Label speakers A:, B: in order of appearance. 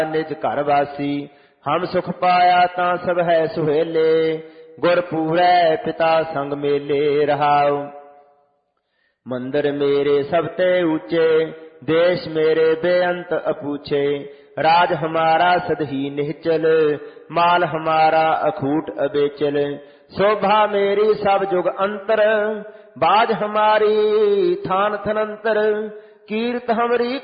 A: निज घर वासी हम सुख पाया ता सब है सुहेले गुर पूरै पिता संग मेले रहाओ। मंदिर मेरे सब ते ऊंचे देश मेरे बेअंत अपूछे राज हमारा सदही निश्चल माल हमारा अखूट अबेचल शोभा मेरी सब जुग अंतर बाज हमारी थान थनंतर कीर्त हमरी